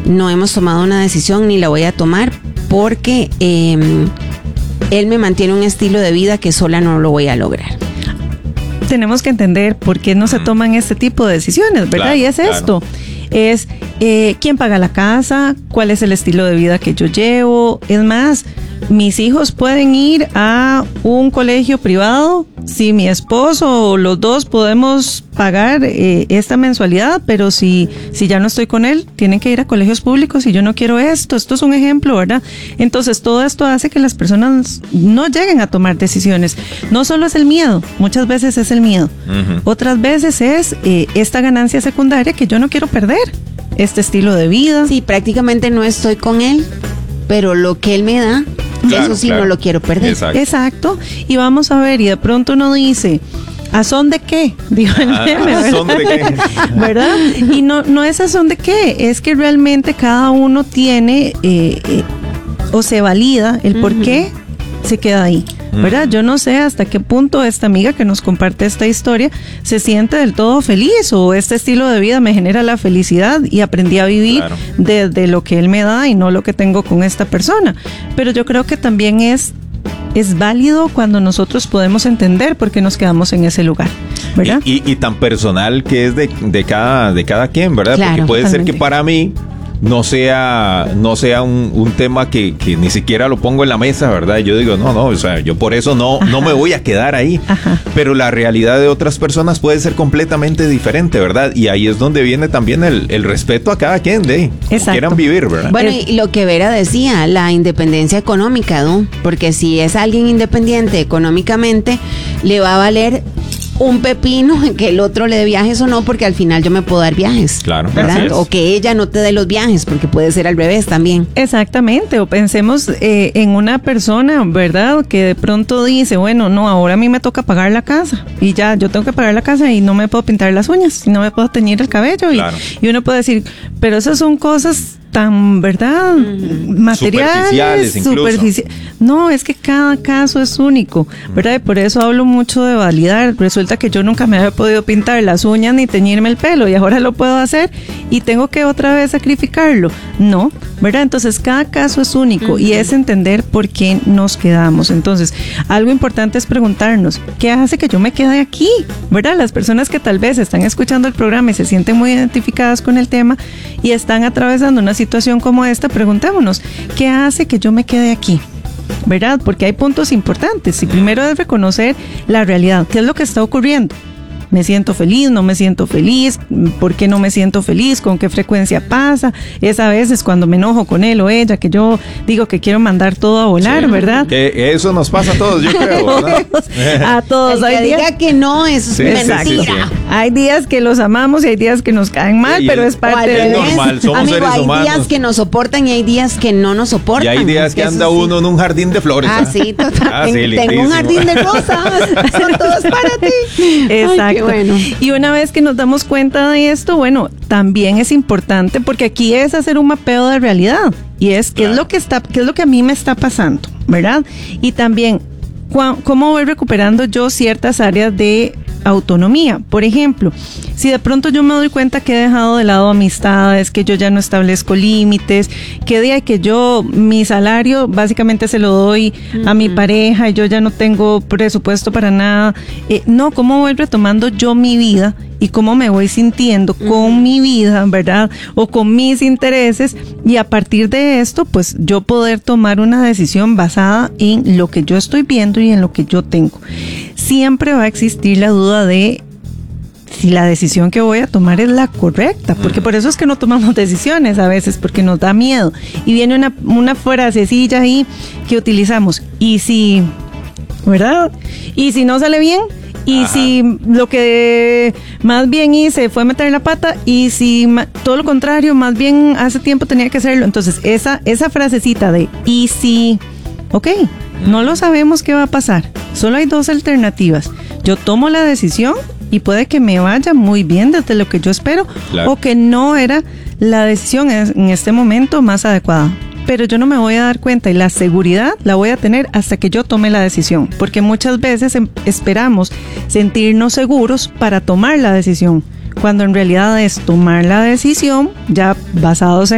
no hemos tomado una decisión ni la voy a tomar porque él me mantiene un estilo de vida que sola no lo voy a lograr. Tenemos que entender por qué no se toman este tipo de decisiones, ¿verdad? Claro, y es esto, es quién paga la casa, cuál es el estilo de vida que yo llevo. Es más, mis hijos pueden ir a un colegio privado si mi esposo o los dos podemos pagar esta mensualidad, pero si ya no estoy con él, tienen que ir a colegios públicos y yo no quiero esto. Esto es un ejemplo, ¿verdad? Entonces todo esto hace que las personas no lleguen a tomar decisiones. No solo es el miedo, muchas veces es el miedo. Otras veces es esta ganancia secundaria que yo no quiero perder, este estilo de vida. Sí, prácticamente no estoy con él, pero lo que él me da, claro, eso sí claro. no lo quiero perder. Exacto. Y vamos a ver, y de pronto uno dice, ¿a son de qué? Digo el meme, ¿verdad? ¿A son de qué? ¿Verdad? Y no es a son de qué, es que realmente cada uno tiene o se valida el por qué se queda ahí, ¿verdad? Yo no sé hasta qué punto esta amiga que nos comparte esta historia se siente del todo feliz, o este estilo de vida me genera la felicidad y aprendí a vivir desde lo que él me da y no lo que tengo con esta persona. Pero yo creo que también es válido cuando nosotros podemos entender por qué nos quedamos en ese lugar, ¿verdad? Y tan personal que es de cada quien, ¿verdad? Claro, porque puede totalmente. ser que para mí no sea un tema que ni siquiera lo pongo en la mesa, ¿verdad? Yo digo, no, o sea, yo por eso no me voy a quedar ahí. Ajá. Pero la realidad de otras personas puede ser completamente diferente, ¿verdad? Y ahí es donde viene también el respeto a cada quien, de como quieran vivir, ¿verdad? Bueno, y lo que Vera decía, la independencia económica, ¿no? Porque si es alguien independiente económicamente, le va a valer un pepino que el otro le dé viajes o no, porque al final yo me puedo dar viajes. Claro, así ¿verdad? es. O que ella no te dé los viajes, porque puede ser al revés también. Exactamente, o pensemos en una persona, ¿verdad? Que de pronto dice, bueno, no, ahora a mí me toca pagar la casa y ya, yo tengo que pagar la casa y no me puedo pintar las uñas y no me puedo teñir el cabello. Claro. Y uno puede decir, pero esas son cosas tan, ¿verdad? Materiales, Superficiales incluso. No, es que cada caso es único, ¿verdad? Y por eso hablo mucho de validar. Resulta que yo nunca me había podido pintar las uñas ni teñirme el pelo y ahora lo puedo hacer y tengo que otra vez sacrificarlo. No, ¿verdad? Entonces cada caso es único y es entender por qué nos quedamos. Entonces, algo importante es preguntarnos, ¿qué hace que yo me quede aquí? ¿Verdad? Las personas que tal vez están escuchando el programa y se sienten muy identificadas con el tema y están atravesando una situación como esta, preguntémonos, ¿qué hace que yo me quede aquí? ¿Verdad? Porque hay puntos importantes. Y primero es reconocer la realidad. ¿Qué es lo que está ocurriendo? ¿Me siento feliz? ¿No me siento feliz? ¿Por qué no me siento feliz? ¿Con qué frecuencia pasa? Es a veces cuando me enojo con él o ella que yo digo que quiero mandar todo a volar, Sí, ¿verdad? que eso nos pasa a todos, yo creo, ¿verdad? A todos. El que diga que no, eso Sí, es sí, mentira. sí, sí. Hay días que los amamos y hay días que nos caen mal, Sí, pero es O parte al de es revés. normal, somos Amigo, seres hay humanos. días que nos soportan y hay días que no nos soportan. Y hay días que eso anda sí. uno en un jardín de flores. Ah, ¿ah? sí, total. Ah, sí, Tengo lindísimo. un jardín de rosas. Son todos para ti. Exacto. Ay, qué bueno. Y una vez que nos damos cuenta de esto, bueno, también es importante porque aquí es hacer un mapeo de realidad y es qué es lo que a mí me está pasando, ¿verdad? Y también cómo voy recuperando yo ciertas áreas de autonomía. Por ejemplo, si de pronto yo me doy cuenta que he dejado de lado amistades, que yo ya no establezco límites, que día que yo mi salario básicamente se lo doy a mi pareja y yo ya no tengo presupuesto para nada, ¿cómo voy retomando yo mi vida y cómo me voy sintiendo con mi vida, ¿verdad? O con mis intereses, y a partir de esto, pues yo poder tomar una decisión basada en lo que yo estoy viendo y en lo que yo tengo. Siempre va a existir la duda de si la decisión que voy a tomar es la correcta, porque por eso es que no tomamos decisiones a veces, porque nos da miedo. Y viene una frasecilla ahí que utilizamos, y si, ¿verdad? Y si no sale bien, y Ajá. si lo que más bien hice fue meter la pata, y si todo lo contrario, más bien hace tiempo tenía que hacerlo. Entonces esa frasecita de y si, ok, no lo sabemos qué va a pasar, solo hay dos alternativas. Yo tomo la decisión y puede que me vaya muy bien desde lo que yo espero, Claro. o que no era la decisión en este momento más adecuada. Pero yo no me voy a dar cuenta y la seguridad la voy a tener hasta que yo tome la decisión, porque muchas veces esperamos sentirnos seguros para tomar la decisión, cuando en realidad es tomar la decisión ya basados en